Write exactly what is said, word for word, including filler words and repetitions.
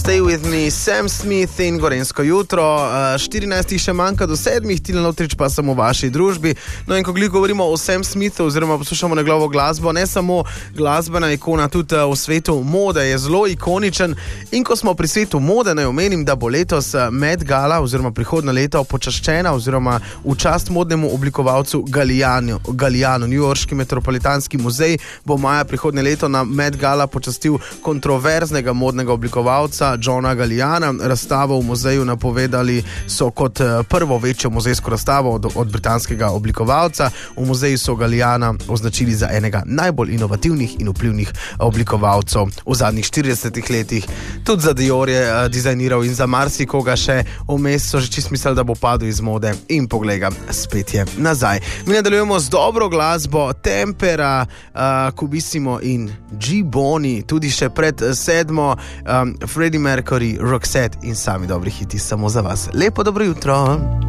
Stay with me, Sam Smith in Gorenjsko jutro. štirinajst še manjka do sedmih, Tilen Lotrič pa sem v vaši družbi. No in ko govorimo o Sam Smithu oziroma poslušamo njegovo glasbo, ne samo glasbena ikona, tudi v svetu mode je zelo ikoničen. In ko smo pri svetu mode, naj omenim, da bo letos Met Gala oziroma prihodnje leto počaščena oziroma v čast modnemu oblikovalcu Galliano. Galliano, newyorški metropolitanski muzej, bo maja prihodnje leto na Met Gala počastil kontroverznega modnega oblikovalca Johna Galliana. Razstavo v muzeju napovedali so kot prvo večjo muzejsko razstavo od, od britanskega oblikovalca. V muzeju so Galliana označili za enega najbolj inovativnih in vplivnih oblikovalcev v zadnjih štiridesetih letih. Tudi za Dior je uh, dizajniral in za marsikoga še. Vmes so že čist mislili, da bo padel iz mode in poglej ga, spet je nazaj. Mi nadaljujemo z dobro glasbo Tempera, uh, Kubissimo in G-Boni, tudi še pred sedmo um, Freddie Mercury, Roxette in sami dobri hiti samo za vas. Lepo dobro jutro.